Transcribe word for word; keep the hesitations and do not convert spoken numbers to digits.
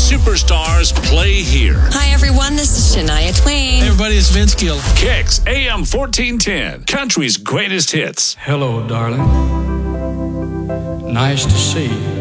superstars play here. Hi, everyone. This is Shania Twain. Hey, everybody, it's Vince Gill. Kicks A M fourteen ten, country's greatest hits. Hello, darling. Nice to see you.